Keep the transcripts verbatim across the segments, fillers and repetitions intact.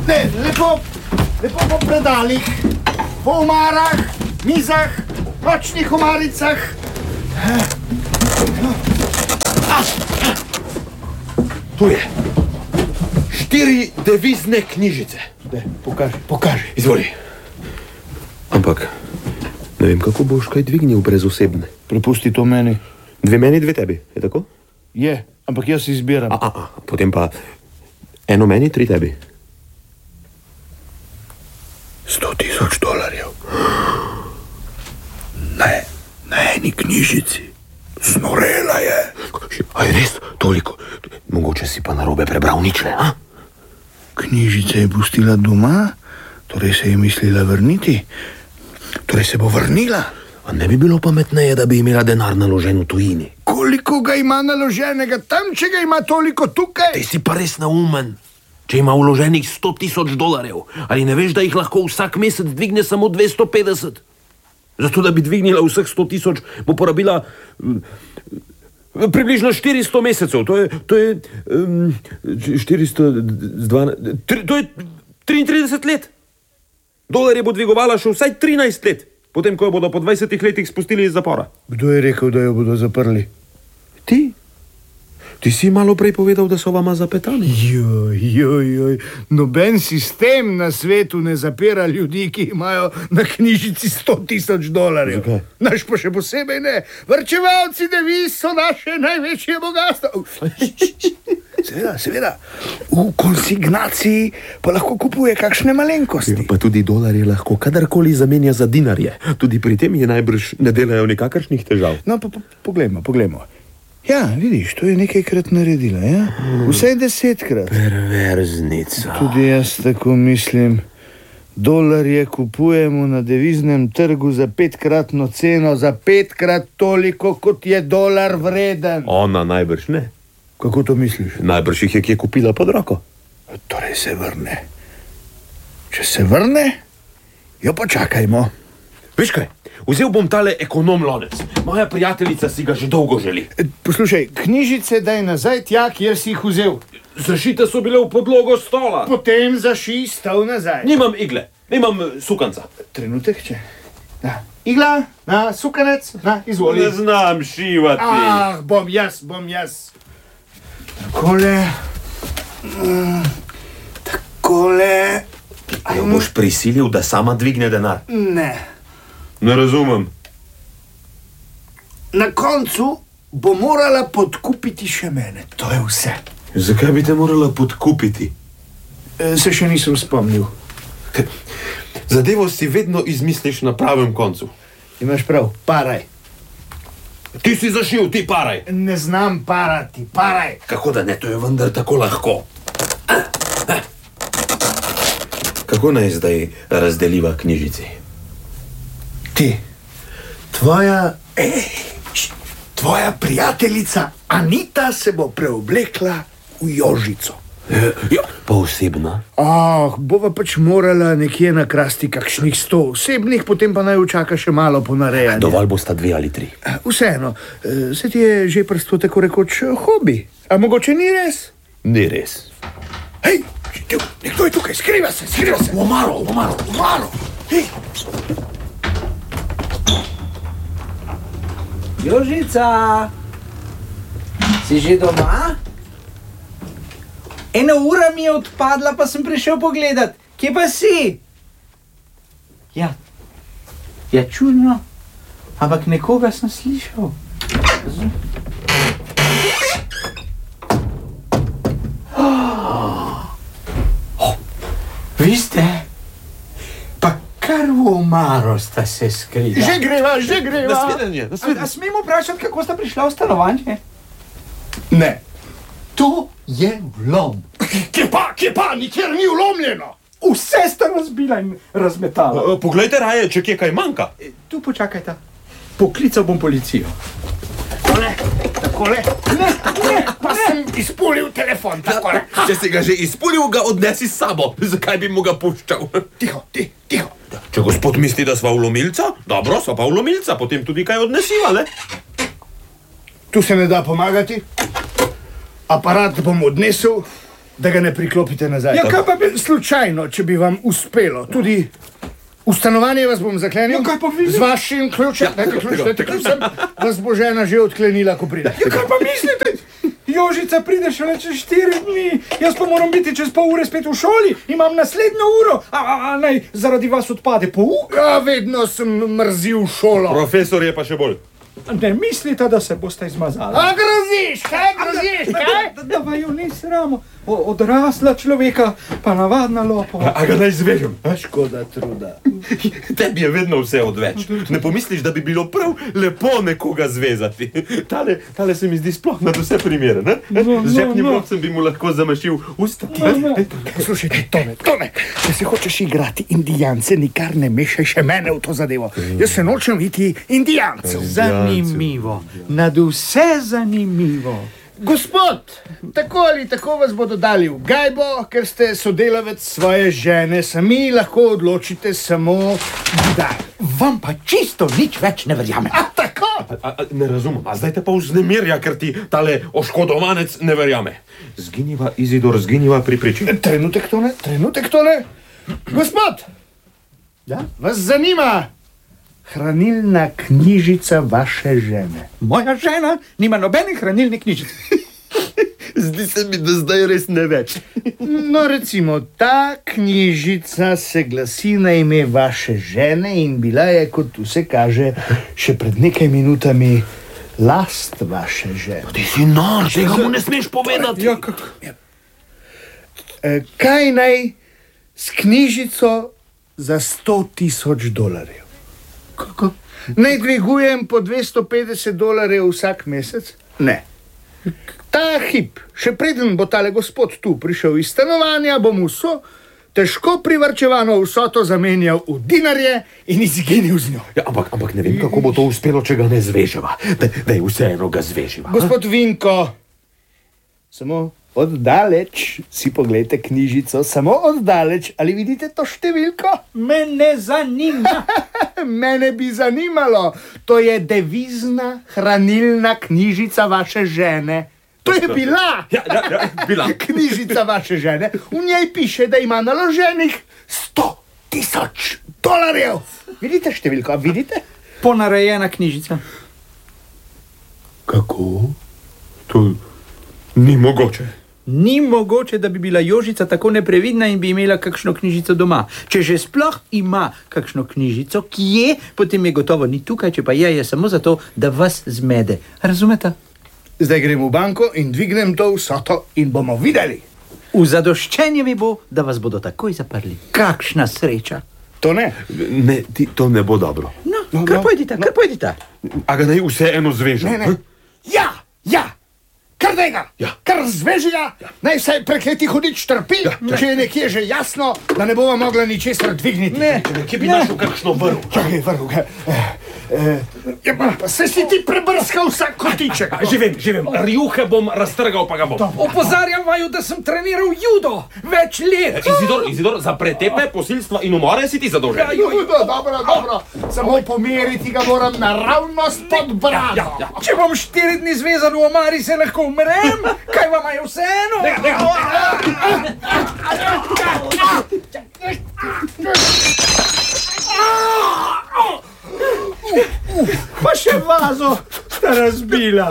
Ne, lepo, lepo po predalih, po omarah, mizah, nočnih omaricah. Tu je. Štiri devizne knjižice. Ne, pokaži, pokaži. Izvoli. Ampak, ne vem, kako boš kaj dvignil brez osebne. Prepusti to meni. Dve meni, dve tebi, je tako? Je, ampak jaz izbiram. A, a, a, potem pa eno meni, tri tebi. Sto tisoč dolarjev. Ne, na eni knjižici. Znorela je. A je res toliko? Mogoče si pa narobe prebral ničle, a? Knjižice je pustila doma, torej se je mislila vrniti. Torej se bo vrnila. A ne bi bilo pametneje, da bi imela denar naložen v tujini? Koliko ga ima naloženega tam, če ga ima toliko tukaj? Ti si pa res naumen. Če ima vloženih sto tisoč dolarjev, ali ne veš, da jih lahko vsak mesec dvigne samo dvesto petdeset? Zato, da bi dvignila vseh sto tisoč, bo porabila um, približno štiristo mesecev. To je, to je um, štiristo dvanajst, tri, to je triintrideset let. Dolarje bo dvigovala še vsaj trinajst let, potem, ko jo bodo po dvajsetih letih spustili iz zapora. Kdo je rekel, da jo bodo zaprli? Ti? Ti si malo prej povedal, da so vama zapetani. Joj, joj, joj. Noben sistem na svetu ne zapira ljudi, ki imajo na knjižici sto tisoč dolarjev. Zakaj? Naš pa še posebej ne. Varčevalci deviz so naše največje bogatstvo. Seveda, seveda. V konsignaciji pa lahko kupuje kakšne malenkosti. Ja, pa tudi dolarje lahko kadarkoli zamenja za dinarje. Tudi pri tem je najbrž ne delajo nikakršnih težav. No, pa, pa poglejmo, poglejmo. Ja, vidiš, to je nekajkrat naredila, ja? Vsaj desetkrat. Perverznica. Tudi jaz tako mislim. Dolarje kupujemo na deviznem trgu za petkratno ceno, za petkrat toliko, kot je dolar vreden. Ona najbrž ne. Kako to misliš? Najbrž jih je kje kupila pod roko. Torej se vrne. Če se vrne, jo počakajmo. Veš kaj, vzel bom tale ekonom lonec. Moja prijateljica si ga že dolgo želi. E, poslušaj, knjižice daj nazaj tja, kjer si jih vzel. Zašite so bile v podlogo stola. Potem zaši stol nazaj. Nimam igle, nimam sukanca. Trenutek, če. Na, igla, na, sukanec, na, izvoli. Ne znam šivati. Ah, bom jaz, bom jaz. Takole. Mm, takole. A jo boš prisilil, da sama dvigne denar? Ne. Ne razumem. Na koncu bo morala podkupiti še mene. To je vse. Zakaj bi te morala podkupiti? E, se še nisem spomnil. Zadevo si vedno izmisliš na pravem koncu. Imaš prav, paraj. Ti si zašil, ti paraj. Ne znam parati, paraj. Kako da ne, to je vendar tako lahko. Kako naj zdaj razdeliva knjižici? Ti, tvoja, ej, tvoja prijateljica Anita se bo preoblekla v Jožico. Ja, pa osebna? Ah, bova pač morala nekje nakrasti kakšnih sto osebnih, potem pa naj učaka še malo ponarejanja. Dovolj bosta dve ali tri. Vseeno, se ti je že prsto tako rekoč hobi. A mogoče ni res? Ni res. Hej, nekdo je tukaj, skriva se, skriva se. V omaro, v omaro, v omaro. Hej. Jožica, si že doma? Ena ura mi je odpadla, pa sem prišel pogledat. Kje pa si? Ja, ja čudno, ampak nekoga sem slišal. Oh. Oh. Vi ste? Pa kar v omaro sta se skrila. Že greva, že greva. Nasvidenje, nasvidenje. A, a smemo vprašati, kako sta prišla v stanovanje? Ne. To je vlom. Kje pa, kje pa, nikjer ni vlomljeno. Vse sta razbila in razmetala. Poglejte raje, če kje kaj manjka. Tu počakajta. Poklical bom policijo. Takole, takole. Ne, ne, Pa sem izpulil telefon, takole. Če si ga že izpulil, ga odnesi s sabo. Zakaj bi mu ga puščal? Tiho, ti, tiho. Če gospod misli, da sva vlomilca, dobro, sva pa vlomilca, potem tudi kaj odnesiva, ne? Tu se ne da pomagati. Aparat bom odnesel, da ga ne priklopite nazaj. Ja, kaj pa bi... Slučajno, če bi vam uspelo, tudi v stanovanje vas bom zaklenil. Ja, kaj pa vi? Z vašim ključem, ja, dajte ključ, dajte ključ, sem vas bo žena že odklenila, ko pride. Ja, kaj pa mislite? Jožica pride šele čez štiri dni, jaz pa moram biti čez pol ure spet v šoli, imam naslednjo uro, a, a, a naj zaradi vas odpade pouk? Ja, vedno sem mrzil šolo. Profesor je pa še bolj. Ne mislite, da se boste izmazali? A groziš, kaj groziš, kaj? Da, da vaju ni sramo, o, odrasla človeka, pa navadna lopova. A ga naj zvežem? Škoda truda. Tebi je vedno vse odveč. Ne pomisliš, da bi bilo prav lepo nekoga zvezati. Tale, tale se mi zdi sploh nad vse primere, ne? No, Z žepnim no, no. robcem bi mu lahko zamašil usta. No, no. Poslušajte, Tone, Tone, če se hočeš igrati indijance, nikar ne mešaj še mene v to zadevo. Jaz se nočem biti indijancev. Zanimivo, nad vse zanimivo. Gospod, tako ali tako vas bodo dali v gajbo, ker ste sodelavec svoje žene, sami lahko odločite samo kdaj. Vam pa čisto nič več ne verjamem. A tako? A, a, ne razumem, a zdaj te pa vznemirja, ker ti tale oškodovanec ne verjame. Zginiva, Izidor, zginiva pri priči. Trenutek, Tone, trenutek, Tone. Gospod, Ja? vas zanima hranilna knjižica vaše žene? Moja žena nima nobenih hranilnih knjižic. Zdi se mi, da zdaj res ne več. No, recimo, ta knjižica se glasi na ime vaše žene in bila je, kot vse kaže, še pred nekaj minutami last vaše žene. Ti si nor, tega mu ne smeš povedati. Ja, kako? E, kaj naj s knjižico za sto tisoč dolarjev? Kako? Naj dvigujem po dvesto petdeset dolarjev vsak mesec? Ne. Ta hip, še preden bo tale gospod tu prišel iz stanovanja, bom vso težko privarčevano vsoto zamenjal v dinarje in izginil z njo. Ja, ampak, ampak ne vem, kako bo to uspelo, če ga ne zveževa. Daj, daj vseeno ga zveživa. Gospod Vinko, samo oddaleč si poglejte knjižico, samo oddaleč. Ali vidite to številko? Me ne zanima. Mene bi zanimalo, to je devizna hranilna knjižica vaše žene. To je bila Ja, ja, ja, bila. knjižica vaše žene. V njej piše, da ima naloženih sto tisoč dolarjev. Vidite številko, vidite? Ponarejena knjižica. Kako? To ni mogoče. Ni mogoče, da bi bila Jožica tako neprevidna in bi imela kakšno knjižico doma. Če že sploh ima kakšno knjižico, ki je, potem je gotovo ni tukaj, če pa je, je samo zato, da vas zmede. Razumete? Zdaj grem v banko in dvignem to vsoto in bomo videli. V zadoščenje mi bo, da vas bodo takoj zaprli. Kakšna sreča. To ne. Ne, ti, to ne bo dobro. No, No, kar no, pojdite, kar pojdite. A ga naj vseeno zvežem? Ne, ne. Ja, ja. Kar daj ga, Ja. kar zveži ga, naj vsaj prekleti hudič trpi, če je nekje že jasno, da ne bova mogla ničesar dvigniti. Ne. Kje bi našel kakšno vrv? Čakaj, vrhu ga. Eh, eh, ja, pa, pa se si ti prebrskal vsak kotiček. Že vem, že vem. Rjuhe bom raztrgal, pa ga bom. Opozarjam vaju, da sem treniral judo več let. Izidor, Izidor, za pretepe, posilstva in umore si ti zadolžen. Judo, dobro, dobro. Samo pomeriti ga moram naravnost pod brado. Ja, ja. Če bom štiri dni zvezan v omari, se lahko umrem. Kaj vam je vseeno? Pa še vazo sta razbila.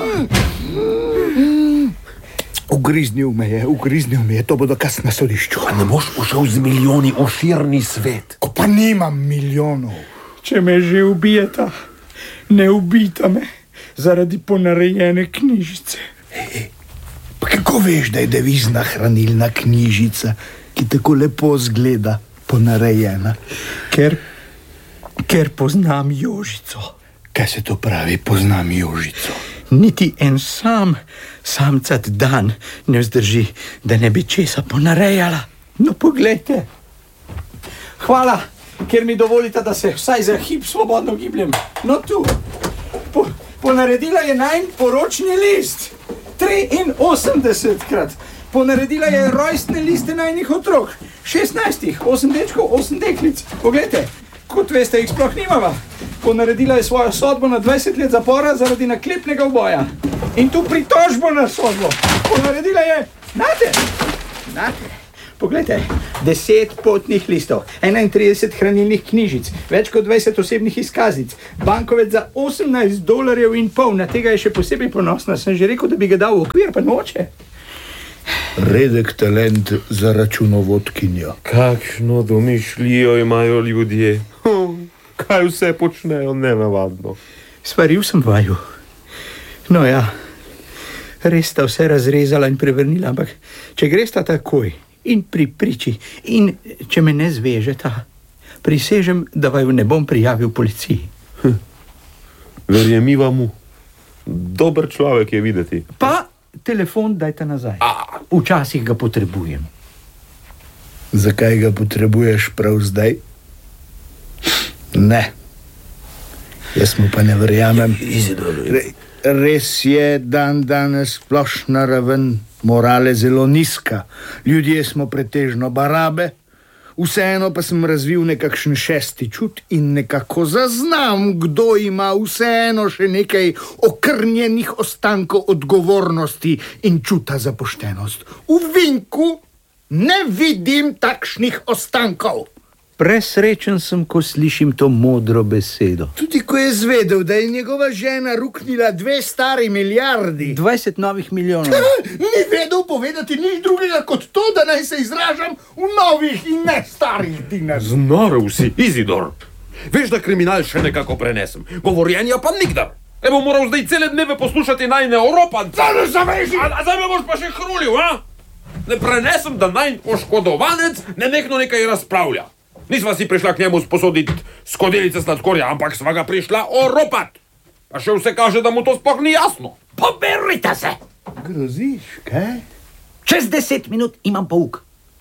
Ugriznil me je, ugriznil me je, to bo dokaz na sodišču. Ne boš ušel z milijoni v širni svet. Ko pa nimam milijonov. Če me že ubijeta, ne ubijta me zaradi ponarejene knjižice. Pa kako veš, da je devizna hranilna knjižica, ki tako lepo zgleda, ponarejena? Ker, ker poznam Jožico. Kaj se to pravi, poznam Jožico? Niti en sam samcat dan ne vzdrži, da ne bi česa ponarejala. No, poglejte. Hvala, ker mi dovolite, da se vsaj za hip svobodno gibljem. No, tu. Po, ponaredila je najn poročni list. triinosemdesetkrat. Ponaredila je rojstne liste najnih otrok. šestnajstih, osem dečkov, osem deklic. Poglejte, kot veste, jih sploh nimava. Ponaredila je svojo sodbo na dvajset let zapora zaradi naklepnega uboja. In tu pritožbo na sodbo. Ponaredila je, znate, Znate, poglejte, deset potnih listov, enaintrideset hranilnih knjižic, več kot dvajset osebnih izkaznic, bankovec za osemnajst dolarjev in pol, na tega je še posebej ponosna. Sem že rekel, da bi ga dal v okvir, pa noče. Redek talent za računovodkinjo. Kakšno domišljijo imajo ljudje. Hm, kaj vse počnejo nenavadno. Svaril sem vaju. No ja, res sta vse razrezala in prevrnila, ampak če gresta takoj in pri priči in če me ne zvežeta, prisežem, da vaju ne bom prijavil policiji. Hm. Verjemiva mu. Dober človek je videti. Pa telefon dajte nazaj. Včasih ga potrebujem. Zakaj ga potrebuješ prav zdaj? Ne. Jaz mu pa ne verjamem. Re, res je dan danes splošna raven morale zelo nizka. Ljudje smo pretežno barabe. Vseeno pa sem razvil nekakšen šesti čut in nekako zaznam, kdo ima vseeno še nekaj okrnjenih ostankov odgovornosti in čuta za poštenost. V Vinku ne vidim takšnih ostankov. Presrečen sem, ko slišim to modro besedo. Tudi ko je zvedel, da je njegova žena ruknila dve stari milijardi. dvajset novih milijonov. Ni vedel povedati nič drugega kot to, da naj se izražam v novih in ne starih dinarjih. Znorel si, Izidor. Veš, da kriminal še nekako prenesem. Govorjenja pa nikdar. Evo moral zdaj cele dneve poslušati najne Evropance. Zdaj zaveži! A, a zdaj me boš pa še hrulil, a? Ne prenesem, da najn oškodovanec nenehno nekaj razpravlja. Nisva si prišla k njemu sposoditi skodelice sladkorja, ampak sva ga prišla oropat. A še vse kaže, da mu to sploh ni jasno. Poberite se! Groziš, kaj? Čez deset minut imam pouk.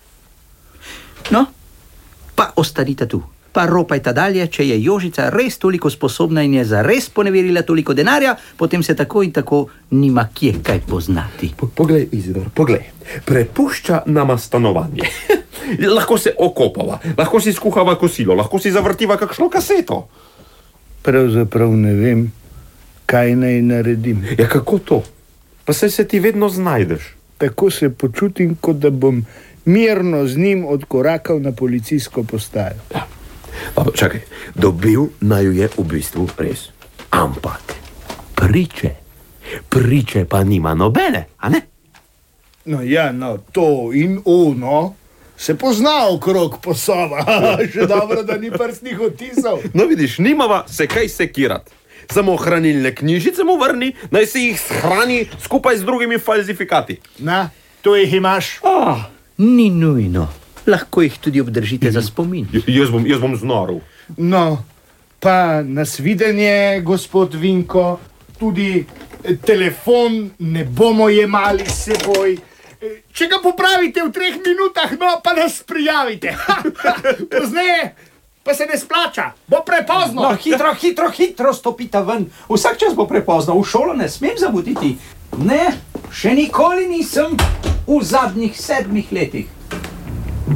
No, pa ostanite tu. Pa ropajte dalje, če je Jožica res toliko sposobna in je zares poneverila toliko denarja, potem se tako in tako nima kje kaj poznati. Poglej, Izidor, poglej. Prepušča nama stanovanje. Lahko se okopava, lahko si skuhava kosilo, lahko si zavrtiva kakšno kaseto. Pravzaprav ne vem, kaj naj naredim. Ja, kako to? Pa saj se ti vedno znajdeš. Tako se počutim, kot da bom mirno z njim odkorakal na policijsko postajo. Ja. Pa, čakaj, dobil naju je v bistvu res. Ampak priče, priče pa nima nobene, a ne? No ja, no, to in ono se pozna okrog posova. Še dobro, da ni prstnih odtisov. No vidiš, nimava se kaj sekirat. Samo hranilne knjižice mu vrni, naj se jih shrani skupaj z drugimi falsifikati. Na, tu jih imaš. Ah, ni nujno. Lahko jih tudi obdržite za spomin. J jaz bom, jaz bom znoril. No, pa nasvidenje, gospod Vinko, tudi telefon ne bomo jemali s seboj. Če ga popravite v treh minutah, no, pa nas prijavite. Pozneje pa se ne splača, bo prepozno. No, hitro, hitro, hitro stopite ven. Vsak čas bo prepozno, v šolo ne smem zamuditi. Ne, še nikoli nisem v zadnjih sedmih letih.